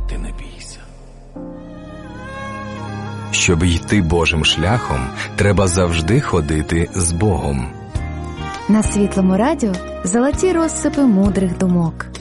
ти не бійся. Щоб йти Божим шляхом, треба завжди ходити з Богом. На Світлому радіо золоті розсипи мудрих думок.